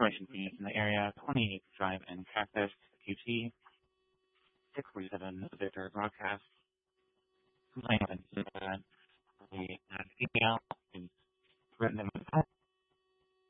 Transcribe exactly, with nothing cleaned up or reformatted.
information for units in the area, twenty-eighth Drive and Cactus, Q T, six forty-seven Victor Broadcast, complaint of incident, the female is threatened